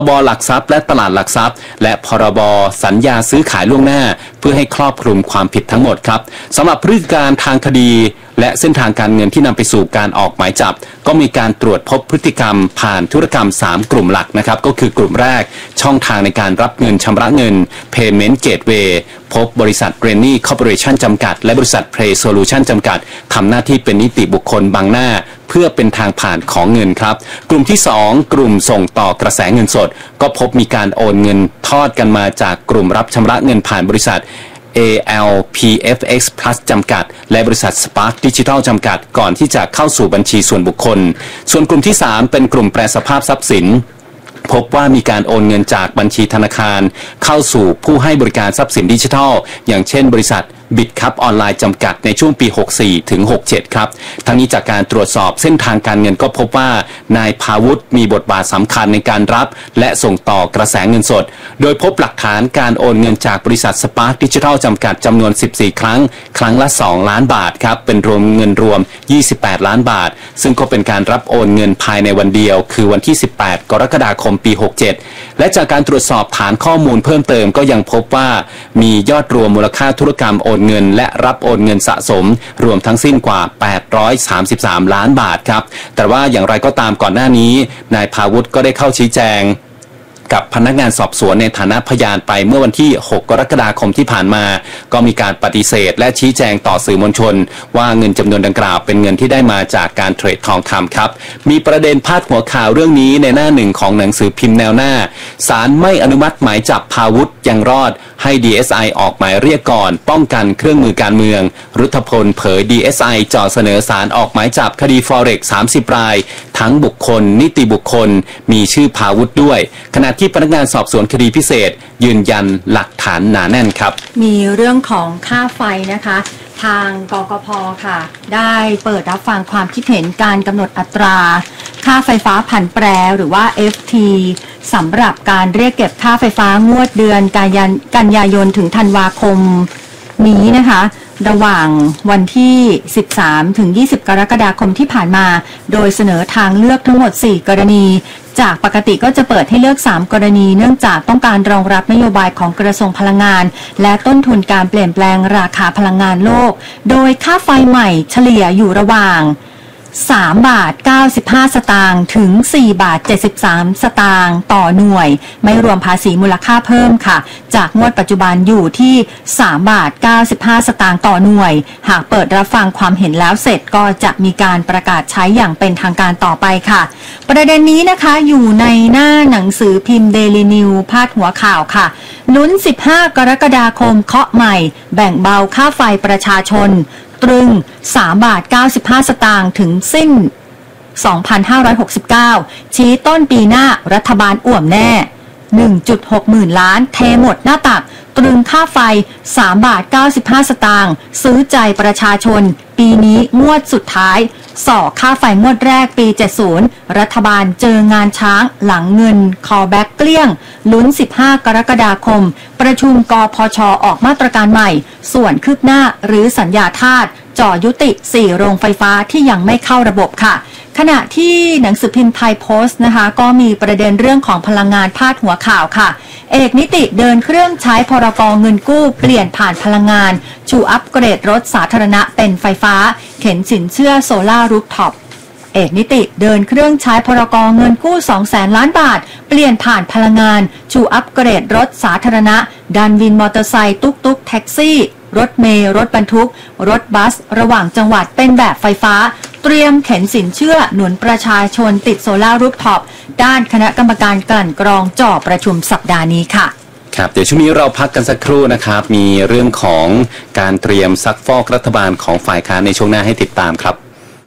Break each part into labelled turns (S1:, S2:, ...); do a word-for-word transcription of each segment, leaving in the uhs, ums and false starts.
S1: บหลักทรัพย์และตลาดหลักทรัพย์และพรบสัญญาซื้อขายล่วงหน้าเพื่อให้ครอบคลุมความผิดทั้งหมดครับสำหรับพฤติการทางคดีและเส้นทางการเงินที่นำไปสู่การออกหมายจับก็มีการตรวจพบพฤติกรรมผ่านธุรกรรมสามกลุ่มหลักนะครับก็คือกลุ่มแรกช่องทางในการรับเงินชำระเงิน Payment Gateway พบบริษัท Renny Corporation จำกัดและบริษัท Play Solution จำกัดทำหน้าที่เป็นนิติบุคคลบังหน้าเพื่อเป็นทางผ่านของเงินครับกลุ่มที่สองกลุ่มส่งต่อกระแสเงินสดก็พบมีการโอนเงินทอดกันมาจากกลุ่มรับชำระเงินผ่านบริษัท เอ แอล พี เอฟ เอ็กซ์ Plus จำกัดและบริษัท Spark Digital จำกัดก่อนที่จะเข้าสู่บัญชีส่วนบุคคลส่วนกลุ่มที่สามเป็นกลุ่มแปรสภาพทรัพย์สินพบว่ามีการโอนเงินจากบัญชีธนาคารเข้าสู่ผู้ให้บริการทรัพย์สินดิจิทัลอย่างเช่นบริษัทบิตครับออนไลน์จำกัดในช่วงปีหกสี่ถึงหกเจ็ดครับทั้งนี้จากการตรวจสอบเส้นทางการเงินก็พบว่านายภาวุฒิมีบทบาทสำคัญในการรับและส่งต่อกระแสเงินสดโดยพบหลักฐานการโอนเงินจากบริษัท Spark Digital จำกัดจำนวนสิบสี่ครั้งครั้งละสองล้านบาทครับเป็นรวมเงินรวมยี่สิบแปดล้านบาทซึ่งก็เป็นการรับโอนเงินภายในวันเดียวคือวันที่สิบแปดกรกฎาคมปีหกเจ็ดและจากการตรวจสอบฐานข้อมูลเพิ่มเติมก็ยังพบว่ามียอดรวมมูลค่าธุรกรรมโอนเงินและรับโอนเงินสะสมรวมทั้งสิ้นกว่าแปดร้อยสามสิบสามล้านบาทครับแต่ว่าอย่างไรก็ตามก่อนหน้านี้นายภาวุฒิก็ได้เข้าชี้แจงกับพนักงานสอบสวนในฐานะพยานไปเมื่อวันที่หกกรกฎาคมที่ผ่านมาก็มีการปฏิเสธและชี้แจงต่อสื่อมวลชนว่าเงินจำนวนดังกล่าวเป็นเงินที่ได้มาจากการเทรดทองคำครับมีประเด็นพาดหัวข่าวเรื่องนี้ในหน้าหนึ่งของหนังสือพิมพ์แนวหน้าศาลไม่อนุมัติหมายจับภาวุฒิยังรอดให้ ดี เอส ไอ ออกหมายเรียกก่อนป้องกันเครื่องมือการเมืองรุทธพลเผย ดี เอส ไอ จ่อเสนอศาลออกหมายจับคดี Forex สามสิบรายทั้งบุคคลนิติบุคคลมีชื่อภาวุฒิด้วยขณะที่พนักงานสอบสวนคดีพิเศษยืนยันหลักฐานหนาแน่นครับ
S2: มีเรื่องของค่าไฟนะคะทางกกพ.ค่ะได้เปิดรับฟังความคิดเห็นการกำหนดอัตราค่าไฟฟ้าผันแปรหรือว่า เอฟ ที สำหรับการเรียกเก็บค่าไฟฟ้างวดเดือนกันยายนถึงธันวาคมนี้นะคะระหว่างวันที่สิบสามถึงยี่สิบกรกฎาคมที่ผ่านมาโดยเสนอทางเลือกทั้งหมดสี่กรณีจากปกติก็จะเปิดให้เลือกสามกรณีเนื่องจากต้องการรองรับนโยบายของกระทรวงพลังงานและต้นทุนการเปลี่ยนแปลงราคาพลังงานโลกโดยค่าไฟใหม่เฉลี่ยอยู่ระหว่างสามบาทเก้าสิบห้าสตางค์ถึงสี่บาทเจ็ดสิบสามสตางค์ต่อหน่วยไม่รวมภาษีมูลค่าเพิ่มค่ะจากงวดปัจจุบันอยู่ที่สามบาทเก้าสิบห้าสตางค์ต่อหน่วยหากเปิดรับฟังความเห็นแล้วเสร็จก็จะมีการประกาศใช้อย่างเป็นทางการต่อไปค่ะประเด็นนี้นะคะอยู่ในหน้าหนังสือพิมพ์ Daily News พาดหัวข่าวค่ะลุ้นสิบห้ากรกฎาคมเคาะใหม่แบ่งเบาค่าไฟประชาชนตรึงสามบาทเก้าสิบห้าสตางค์ถึงสิ้นสองพันห้าร้อยหกสิบเก้าชี้ต้นปีหน้ารัฐบาลอ่วมแน่ หนึ่งจุดหกหมื่นล้านเทหมดหน้าตักตรึงค่าไฟสามบาทเก้าสิบห้าสตางค์ซื้อใจประชาชนปีนี้งวดสุดท้ายส่อค่าไฟงวดแรกปีเจ็ดสิบรัฐบาลเจองานช้างหลังเงินคอแบ็กเกลี้ยงลุ้นสิบห้ากรกฎาคมประชุมกพช.ออกมาตรการใหม่ส่วนคืบหน้าหรือสัญญาทาสจ่อยุติสี่โรงไฟฟ้าที่ยังไม่เข้าระบบค่ะขณะที่หนังสือพิมพ์ไทยโพสต์นะคะก็มีประเด็นเรื่องของพลังงานพาดหัวข่าวค่ะเอกนิติเดินเครื่องใช้พรก.เงินกู้เปลี่ยนผ่านพลังงานชูอัปเกรดรถสาธารณะเป็นไฟฟ้าเข็นสินเชื่อโซล่ารูฟท็อปเอกนิติเดินเครื่องใช้พรก.เงินกู้ สองแสนล้านบาทเปลี่ยนผ่านพลังงานชูอัปเกรดรถสาธารณะดันวินมอเตอร์ไซค์ตุ๊กตุ๊กแท็กซี่รถเมล์รถบรรทุกรถบัสระหว่างจังหวัดเป็นแบบไฟฟ้าเตรียมเข็นสินเชื่อหนุนประชาชนติดโซล่ารูฟท็อปด้านคณะกรรมการกลั่นกรองจ่อประชุมสัปดาห์นี้ค่ะ
S1: ครับเดี๋ยวช่วงนี้เราพักกันสักครู่นะครับมีเรื่องของการเตรียมซักฟอกรัฐบาลของฝ่ายค้านในช่วงหน้าให้ติดตามครับ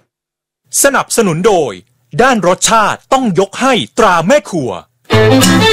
S3: สนับสนุนโดยด้านรสชาติต้องยกให้ตราแม่ครัว